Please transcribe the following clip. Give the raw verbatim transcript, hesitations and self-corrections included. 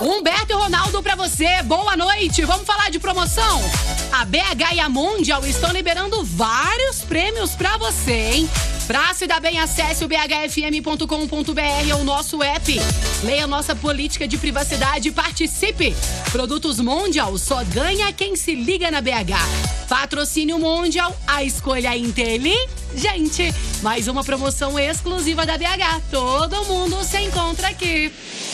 Humberto e Ronaldo pra você, boa noite. Vamos falar de promoção? A B H e a Mondial estão liberando vários prêmios pra você, hein? Pra se dar bem, acesse o b h f m ponto com ponto b r ou o nosso app. Leia nossa política de privacidade e participe. Produtos Mondial, só ganha quem se liga na B H. Patrocínio Mondial, a escolha inteligente. Mais uma promoção exclusiva da B H. Todo mundo se encontra aqui.